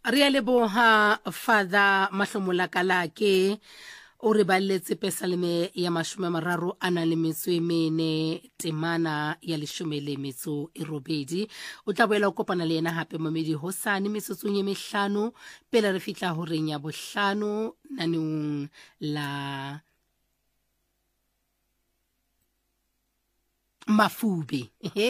Re a leboha Father Mahlomola Kalake o re balletse pesaleme ya 34 temana ya 18 o tla boela o kopana le yena hape momedi hosane metsotsong e 5 pele re fitla ho reng ya 5 naneong la Mafube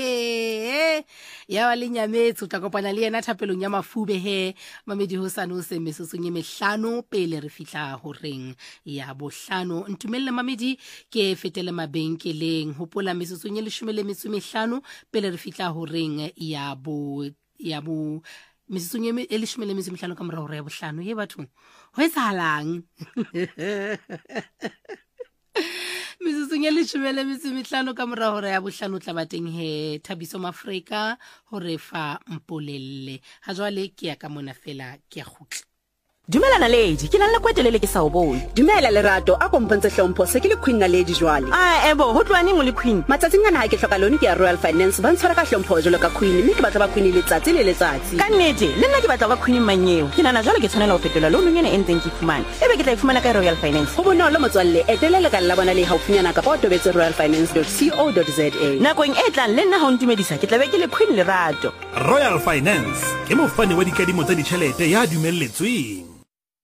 ya le nyametso tla kopana le yena thapelong ya Mafube mamedi hosane o se mesotsong e 5 pele re fitla ho reng ya 5 ntumelle mamedi ke fetele mabenkeleng hopola mesotsong e 15 pele re fitla ho reng ya bo mesotsong e 15 ka morao ya 5 ye batho ho etsahalang Misusunye lishumele misimithano kamra hore ya 5 tla bateng Thabiso Mafrika hore fa mpolelle ha jwale ke ya ka mona fela ke ya khutla Dumela Naledi ke nna kwetelele ke sa o bone Dumela Lerato a kompontse hlompho se ke le Queen Naledi jwale ebo ho tlwane ngwe le Queen matsatsing ana ha ke hloka lone ke ya Royal Finance ba ntshwara ka hlompho jalo ka Queen mme ke batla ba Queen letsatsi le letsatsi ka nnete le nna ke batla ba Queen manyeo ke nana jwale ke tshwanela ho fetola lo nngene e ntseng ke fumana ebe ke tla ifumana ka Royal Finance ho bonolo motswalle etelela ka la bona le haufinyana ka ba tobetse royalfinance.co.za nakong e tlang le nna ha o ntumedisa ke tla be ke le Queen Lerato Royal Finance ke mofani wa dikadimo tsa ditjhelete ya dumelletsweng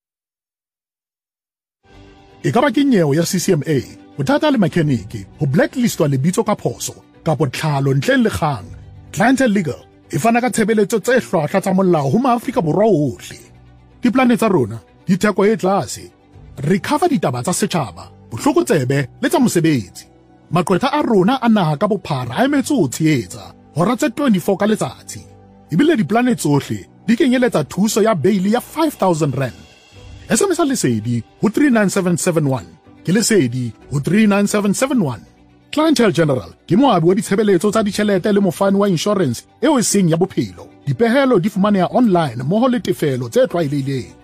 E ka ba ke nyewe ya CCMA bothata le mekhaniki ho blacklistwa lebitso ka phoso kapo tlhalo ntleng le kgang Clientele Legal e fana ka tshebeletso tse hlwahlwa tsa molao ho Maafrika Borwa ohle diplane tsa rona di theko e tlase recover ditaba tsa setjhaba bohlokotsebe le tsa mosebetsi maqwetha a rona a naha ka bophara a emetse ho tshehetsa hora tse 24 ka letsatsi ebile diplane tsohle di kenyeletsa thuso ya bail ya 5,000 rand SMS lesedi ho 39771 ke lesedi ho 39771 Clientele General ke moabi wa ditshebeletso tsa ditjhelete le mofani wa insurance eo e seng ya bophelo dipehelo di fumaneha online moho le tefelo tse tlwaelehileng